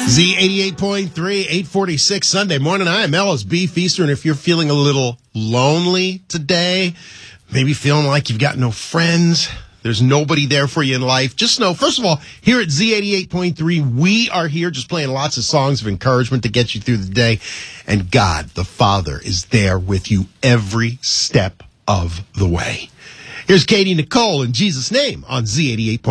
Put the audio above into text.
Z88.3, 846 Sunday morning. I am Ellis B. Feaster, and if you're feeling a little lonely today, maybe feeling like you've got no friends, there's nobody there for you in life, just know, first of all, here at Z88.3, we are here just playing lots of songs of encouragement to get you through the day, and God, the Father, is there with you every step of the way. Here's Katie Nicole in Jesus' name on Z88.